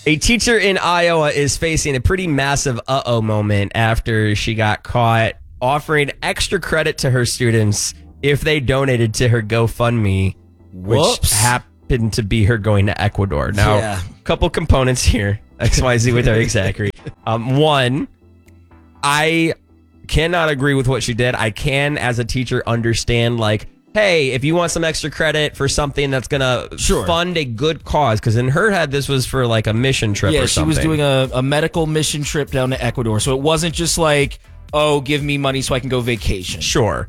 A teacher in Iowa is facing a pretty massive uh-oh moment after she got caught offering extra credit to her students if they donated to her GoFundMe, which happened to be her going to Ecuador. Now, a couple components here. XYZ with Eric Zachary. One, I cannot agree with what she did. I can, as a teacher, understand, like, hey, if you want some extra credit for something that's going to fund a good cause, because in her head, this was for like a mission trip or something. Yeah, she was doing a medical mission trip down to Ecuador. So it wasn't just like, oh, give me money so I can go vacation. Sure.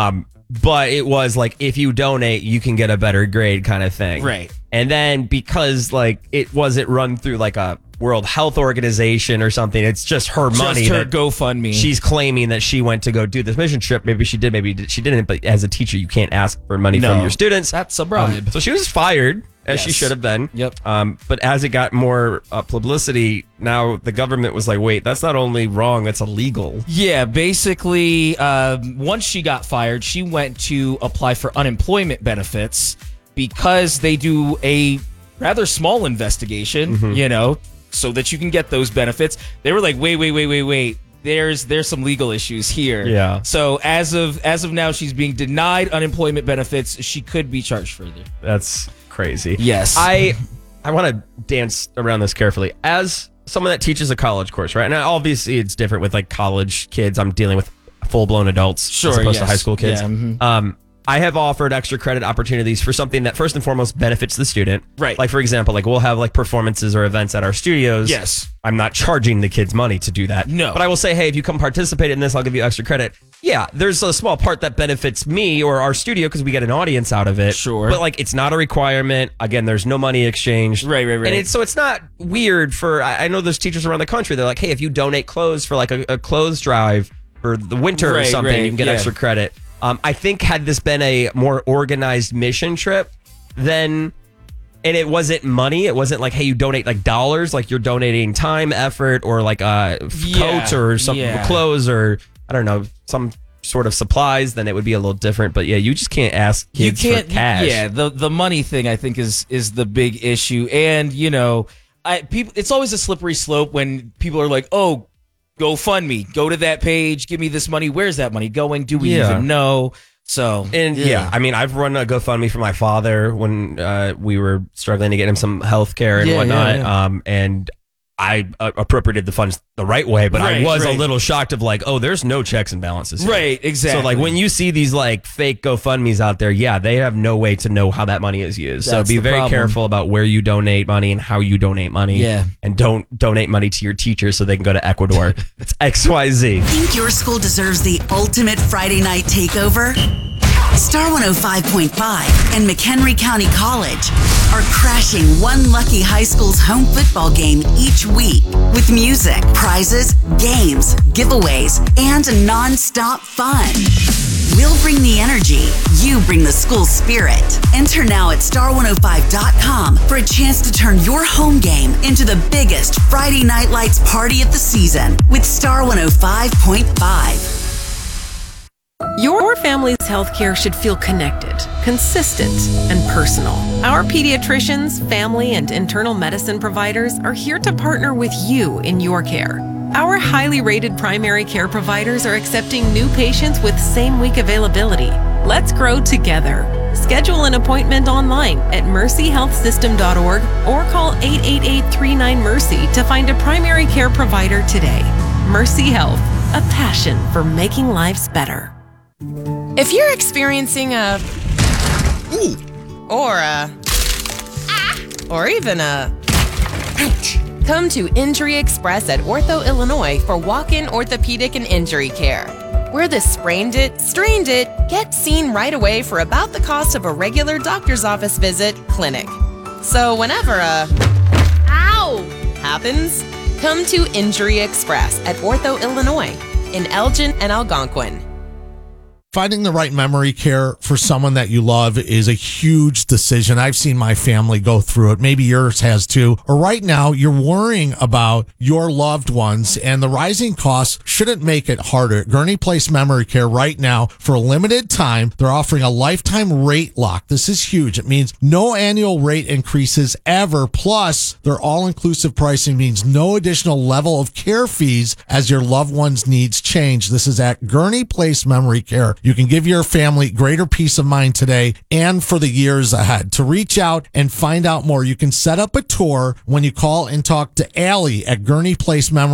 But it was like, if you donate, you can get a better grade kind of thing. Right. And then because like it wasn't run through like a World Health Organization or something, it's just her money. Just her GoFundMe. She's claiming that she went to go do this mission trip. Maybe she did, maybe she didn't. But as a teacher, you can't ask for money from your students. That's a bribe. So she was fired, as she should have been. Yep. But as it got more publicity, now the government was like, wait, that's not only wrong, that's illegal. Yeah, basically, once she got fired, she went to apply for unemployment benefits because they do a rather small investigation, you know, so that you can get those benefits. They were like, wait. There's some legal issues here. Yeah. So as of now, she's being denied unemployment benefits. She could be charged further. That's crazy. Yes. I want to dance around this carefully. As someone that teaches a college course, right? Now, obviously, it's different with like college kids. I'm dealing with full-blown adults as opposed to high school kids. Yeah, I have offered extra credit opportunities for something that first and foremost benefits the student. Right. Like, for example, like we'll have like performances or events at our studios. Yes. I'm not charging the kids money to do that. No. But I will say, hey, if you come participate in this, I'll give you extra credit. Yeah, there's a small part that benefits me or our studio because we get an audience out of it. Sure. But like, it's not a requirement. Again, there's no money exchanged. Right. And it's not weird for, I know there's teachers around the country. They're like, hey, if you donate clothes for like a clothes drive for the winter or something, you can get extra credit. I think had this been a more organized mission trip, then, and it wasn't money, it wasn't like, hey, you donate like dollars, like you're donating time, effort, or like coats or some clothes or, I don't know, some sort of supplies, then it would be a little different. But yeah, you just can't ask kids for cash. Yeah, the money thing I think is the big issue. And, you know, it's always a slippery slope when people are like, oh, GoFundMe, go to that page, give me this money. Where's that money going? Do we even know? So, and I mean, I've run a GoFundMe for my father when we were struggling to get him some health care and whatnot. And I appropriated the funds the right way, but I was a little shocked of like, oh, there's no checks and balances here. Right, exactly. So like when you see these like fake GoFundMes out there, they have no way to know how that money is used. That's so be very careful about where you donate money and how you donate money. Yeah. And don't donate money to your teachers so they can go to Ecuador. It's XYZ. Think your school deserves the ultimate Friday night takeover? Star 105.5 and McHenry County College are crashing one lucky high school's home football game each week with music, prizes, games, giveaways, and non-stop fun. We'll bring the energy. You bring the school spirit. Enter now at star105.com for a chance to turn your home game into the biggest Friday Night Lights party of the season with Star 105.5. Your family's healthcare should feel connected, consistent, and personal. Our pediatricians, family, and internal medicine providers are here to partner with you in your care. Our highly rated primary care providers are accepting new patients with same-week availability. Let's grow together. Schedule an appointment online at mercyhealthsystem.org or call 888-39-MERCY to find a primary care provider today. Mercy Health, a passion for making lives better. If you're experiencing a or even a ouch, come to Injury Express at Ortho Illinois for walk-in orthopedic and injury care. Where the sprained it, strained it, get seen right away for about the cost of a regular doctor's office visit, clinic. So whenever a ow happens, come to Injury Express at Ortho Illinois in Elgin and Algonquin. Finding the right memory care for someone that you love is a huge decision. I've seen my family go through it. Maybe yours has too. Or right now, you're worrying about your loved ones, and the rising costs shouldn't make it harder. Gurney Place Memory Care right now, for a limited time, they're offering a lifetime rate lock. This is huge. It means no annual rate increases ever. Plus, their all-inclusive pricing means no additional level of care fees as your loved one's needs change. This is at Gurney Place Memory Care. You can give your family greater peace of mind today and for the years ahead. To reach out and find out more, you can set up a tour when you call and talk to Allie at Gurney Place Memory